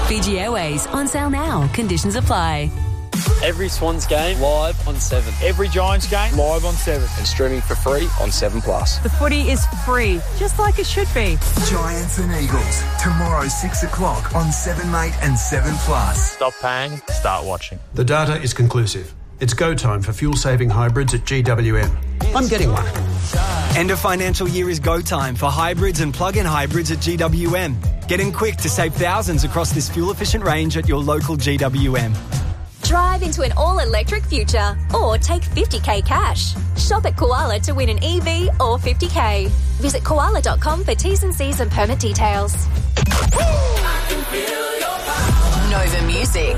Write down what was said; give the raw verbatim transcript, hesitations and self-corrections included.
Fiji Airways, on sale now. Conditions apply. Every Swans game live on seven. Every Giants game live on seven. And streaming for free on seven plus. The footy is free, just like it should be. Giants and Eagles, tomorrow six o'clock on seven mate and seven plus. Stop paying, start watching. The data is conclusive. It's go time for fuel-saving hybrids at G W M. I'm getting one. End of financial year is go time for hybrids and plug-in hybrids at G W M. Get in quick to save thousands across this fuel-efficient range at your local G W M. Drive into an all-electric future or take fifty k cash. Shop at Koala to win an E V or fifty k. Visit koala dot com for T's and C's and permit details. Nova Music.